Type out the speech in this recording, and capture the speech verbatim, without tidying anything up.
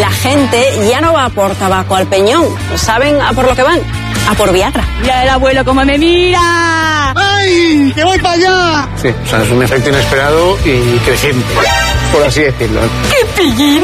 la gente ya no va por tabaco al peñón. ¿Saben a por lo que van? A por Viagra. ¡Mira el abuelo cómo me mira! ¡Ay! ¡Que voy para allá! Sí, o sea, es un efecto inesperado y creciente, por así decirlo. ¡Qué pillín!